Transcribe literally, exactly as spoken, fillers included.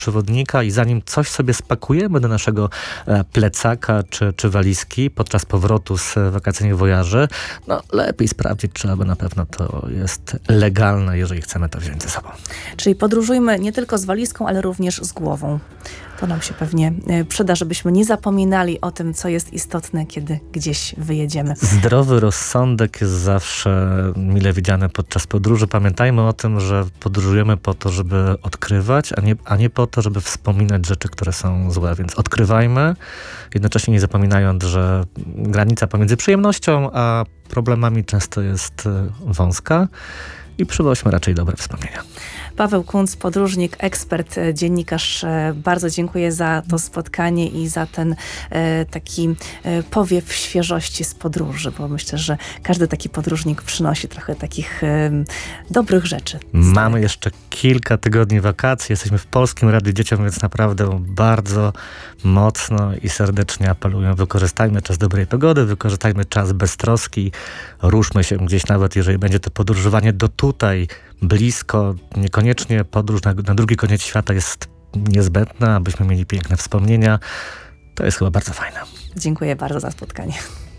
przewodnika i zanim coś sobie spakujemy do naszego e, plecaka czy, czy walizki podczas powrotu z wakacyjnych wojaży, no lepiej sprawdzić, czy aby na pewno to jest legalne, jeżeli chcemy to wziąć ze sobą. Czyli podróżujmy nie tylko z walizką, ale również z głową. To nam się pewnie e, przyda, żebyśmy nie zapominali o tym, co jest istotne, kiedy gdzieś wyjedziemy. Zdrowy rozsądek jest zawsze mile widziany podczas podróży. Pamiętajmy o tym, że podróżujemy po to, żeby odkrywać, a nie, a nie po to, żeby wspominać rzeczy, które są złe. Więc odkrywajmy, jednocześnie nie zapominając, że granica pomiędzy przyjemnością a problemami często jest wąska i przywoźmy raczej dobre wspomnienia. Paweł Kunc, podróżnik, ekspert, dziennikarz. Bardzo dziękuję za to spotkanie i za ten e, taki e, powiew świeżości z podróży, bo myślę, że każdy taki podróżnik przynosi trochę takich e, dobrych rzeczy. Mamy jeszcze kilka tygodni wakacji. Jesteśmy w Polskim Radiu Dzieciom, więc naprawdę bardzo mocno i serdecznie apeluję. Wykorzystajmy czas dobrej pogody, wykorzystajmy czas beztroski. Ruszmy się gdzieś, nawet jeżeli będzie to podróżowanie do tutaj, blisko. Niekoniecznie podróż na, na drugi koniec świata jest niezbędna, abyśmy mieli piękne wspomnienia. To jest chyba bardzo fajne. Dziękuję bardzo za spotkanie.